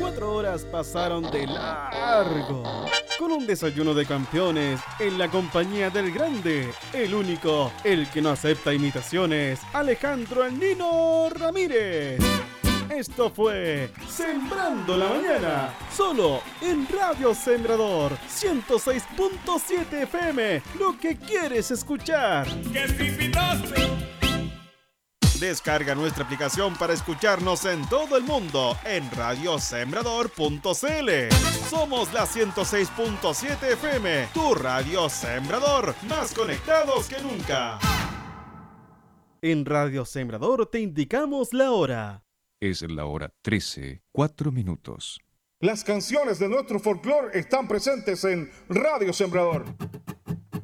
4 horas pasaron de largo, con un desayuno de campeones en la compañía del grande, el único, el que no acepta imitaciones, Alejandro El Nino Ramírez. Esto fue Sembrando la Mañana, solo en Radio Sembrador 106.7 FM, lo que quieres escuchar. Descarga nuestra aplicación para escucharnos en todo el mundo en radiosembrador.cl. Somos la 106.7 FM, tu Radio Sembrador, más conectados que nunca. En Radio Sembrador te indicamos la hora. Es la hora 13, 4 minutos. Las canciones de nuestro folclore están presentes en Radio Sembrador.